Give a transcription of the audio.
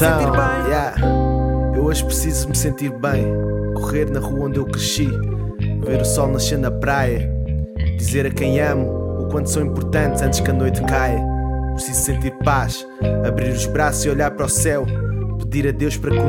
sentir bem. Eu hoje preciso me sentir bem. Correr na rua onde eu cresci, ver o sol nascer na praia, dizer a quem amo o quanto são importantes antes que a noite caia. Preciso sentir paz, abrir os braços e olhar para o céu, pedir a Deus para que